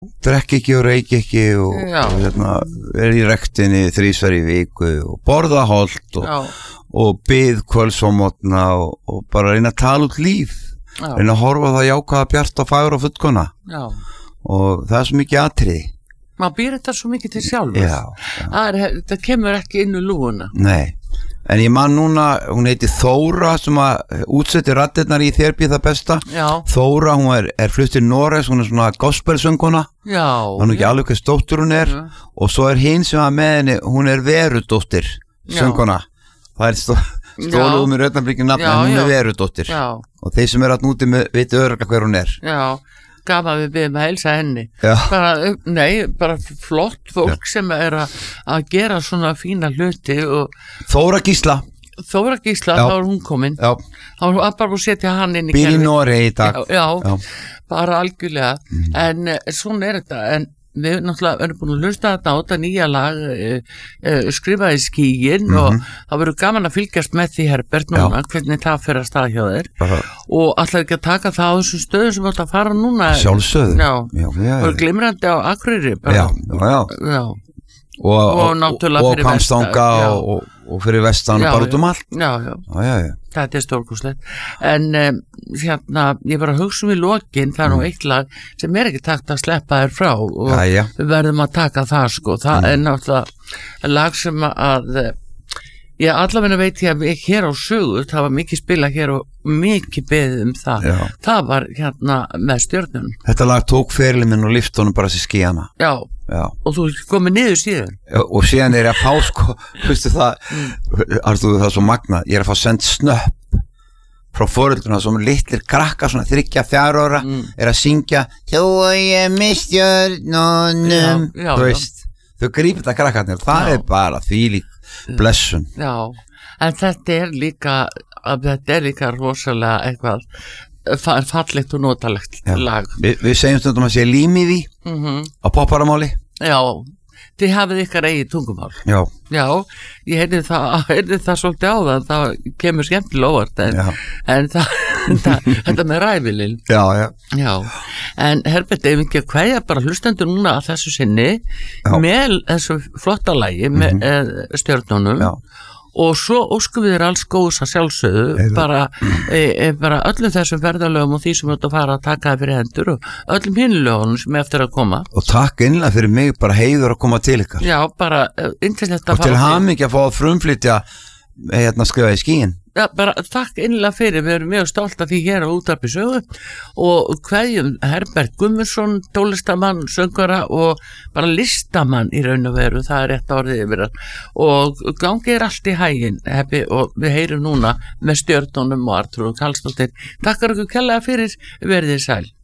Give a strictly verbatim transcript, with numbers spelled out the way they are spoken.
drekk ekki og reik ekki og, og hérna, er í rektinni þrísvar í viku og borða holt og, og bið kvölds og mótna og, og bara reyna að tala út líf Já. Reyna að horfa það jákvæða bjart og fagur og fullkona Já. Og það er svo mikið atriði maður býr þetta svo mikið til sjálfur Já, já. Það, er, það kemur ekki inn í lúguna Nei, en ég man núna hún heiti Þóra sem að útsetti raddirnar í þér býð það besta já. Þóra, hún er, er flutt til Noregs hún er svona gospelsönguna Já hún er ekki alveg hvers dóttur hún er já. Og svo er hinn sem að með henni hún er verudóttir sönguna það er stó, stóluð um í Rauðnablíkin nafn en hún já. Er verudóttir já. Og þeir sem er að núti með viti örga hver hún er Já gaf að við byrjum að heilsa henni bara, nei, bara flott fólk Já. Sem er að, að gera svona fína hluti og Þóra Gísla Þóra Gísla, Já. Þá er hún komin Já. þá er hún bara búin að setja hann inn í Býr í Noregi í dag Já, já, já. Bara algjörlega mm. en svona er þetta en við náttúrulega erum búin að hlusta þetta á þetta nýja lag e, e, skrifaði skíin mm-hmm. og það verður gaman að fylgjast með því Herbert núna, Já. Hvernig það fyrir að stað hjá þér Bara. Og allar ekki að taka það á þessum stöðum sem átt að fara núna Sjálfsögðu Já, það verður glimrandi á Akureyri Já, já, já. já. Og, og náttúrulega og, fyrir vestan og, og, og fyrir vestan og bara út um allt já, já. Já, já, já. Þetta er stórkostlegt en um, hérna, ég var að hugsa um í lokin það er nú mm. eitt lag sem er ekki takt að sleppa þér frá og já, já. Við verðum að taka það sko það mm. er náttúrulega lag sem að ég allavega veit ég að við hér á sögu það var mikið spila hér og mikið beðið um það já. Það var hérna með stjörnunum Þetta lag tók ferilinn minn og lyftunum bara sér skíana Já Já. Og þú komið niður síðan Já, og síðan er ég að fá sko veistu það, mm. Artur, það er svo magnað ég er að fá send snöpp frá foreldruna sem litlir krakka svona þriggja, fjara ára mm. er að syngja þú og ég með stjörnunum þú veist, þau grípið það krakkarnir það já. Er bara þvílík blessun Já, en þetta er líka þetta er líka rosalega eitthvað fallegt og notalegt Já. Lag Vi, Við segjum stundum að sé límið í mm-hmm. á popparamáli Já, þið hafið ykkar eigið tungumál Já, Já ég heyrði það, heyrði það svolítið á það það kemur skemmtilega óvart en, en það, það, þetta með ræfilinn Já, já Já, en Herbert, ef ekki að kveðja bara hlustendur núna að þessu sinni já. Með þessu flotta lagi með mm-hmm. stjörnunum Já og svo óskum við þér alls góðs að sjálfsögðu bara, e, e, bara öllum þessum ferðalögum og því sem átt að fara að taka það fyrir hendur og öllum hinlögunum sem er eftir að koma og takk innlega fyrir mig, bara heiður að koma til ykkar Já, bara yndislegt að og til hamingju að fá að frumflytja hérna skrifa í skíin Já, bara takk innlega fyrir, við erum mjög stolt af því hér á Útvarpi Sögu og kveðjum Herbert Guðmundsson, tónlistamann, söngara og bara listamann í raun og veru, það er rétt orðið yfir hann og gangi er allt í hæginn heppi, og við heyrum núna með stjörnunum og Artrúð Karlsdóttir. Takkar ykkur kærlega fyrir, verðið sæl.